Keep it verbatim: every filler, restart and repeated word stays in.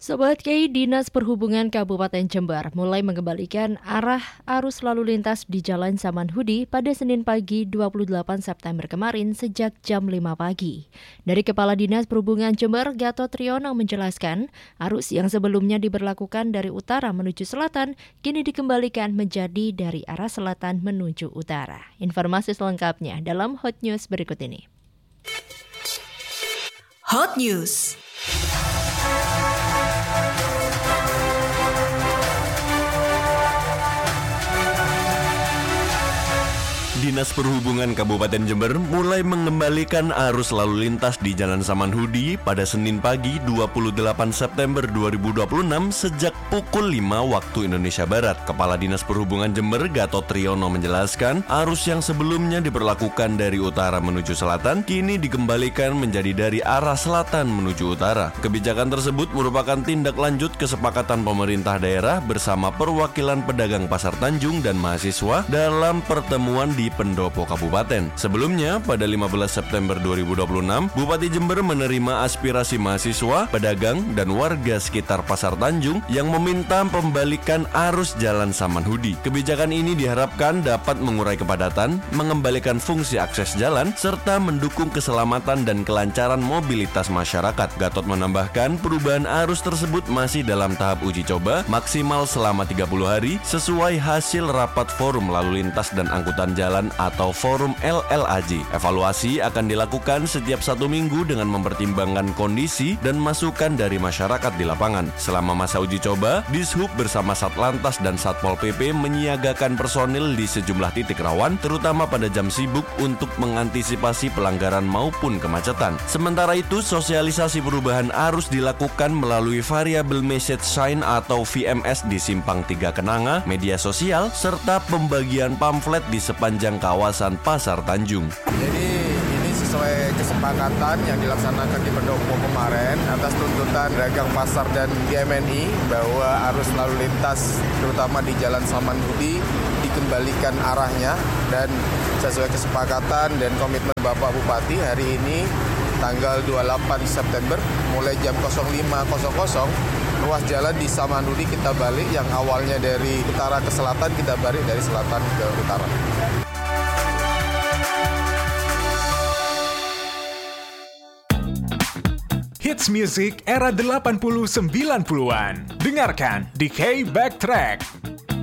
Sobat K, Dinas Perhubungan Kabupaten Jember mulai mengembalikan arah arus lalu lintas di Jalan Samanhudi pada Senin pagi dua puluh delapan September kemarin sejak jam lima pagi. Dari Kepala Dinas Perhubungan Jember, Gatot Triyono menjelaskan, arus yang sebelumnya diberlakukan dari utara menuju selatan, kini dikembalikan menjadi dari arah selatan menuju utara. Informasi selengkapnya dalam Hot News berikut ini. Hot News. Dinas Perhubungan Kabupaten Jember mulai mengembalikan arus lalu lintas di Jalan Samanhudi pada Senin pagi dua puluh delapan September dua ribu dua puluh enam sejak pukul lima waktu Indonesia Barat. Kepala Dinas Perhubungan Jember, Gatot Triyono menjelaskan, arus yang sebelumnya diberlakukan dari utara menuju selatan kini dikembalikan menjadi dari arah selatan menuju utara. Kebijakan tersebut merupakan tindak lanjut kesepakatan pemerintah daerah bersama perwakilan pedagang Pasar Tanjung dan mahasiswa dalam pertemuan di Pendopo Kabupaten. Sebelumnya, pada lima belas September dua ribu dua puluh enam, Bupati Jember menerima aspirasi mahasiswa, pedagang, dan warga sekitar Pasar Tanjung yang meminta pembalikan arus Jalan Samanhudi. Kebijakan ini diharapkan dapat mengurai kepadatan, mengembalikan fungsi akses jalan, serta mendukung keselamatan dan kelancaran mobilitas masyarakat. Gatot menambahkan, perubahan arus tersebut masih dalam tahap uji coba maksimal selama tiga puluh hari sesuai hasil rapat Forum Lalu Lintas dan Angkutan Jalan atau Forum L L A J. Evaluasi akan dilakukan setiap satu minggu dengan mempertimbangkan kondisi dan masukan dari masyarakat di lapangan. Selama masa uji coba, Dishub bersama Satlantas dan Satpol P P menyiagakan personil di sejumlah titik rawan, terutama pada jam sibuk untuk mengantisipasi pelanggaran maupun kemacetan. Sementara itu, sosialisasi perubahan arus dilakukan melalui variable message sign atau V M S di Simpang tiga Kenanga, media sosial, serta pembagian pamflet di sepanjang kawasan Pasar Tanjung. Jadi ini sesuai kesepakatan yang dilaksanakan di Pendopo kemarin atas tuntutan dagang pasar dan G M N I bahwa arus lalu lintas terutama di Jalan Samanhudi dikembalikan arahnya, dan sesuai kesepakatan dan komitmen Bapak Bupati hari ini tanggal dua puluh delapan September mulai jam lima ruas jalan di Samanhudi kita balik, yang awalnya dari utara ke selatan kita balik dari selatan ke utara. Hits music era delapan puluh sembilan puluhan. Dengarkan di K Backtrack.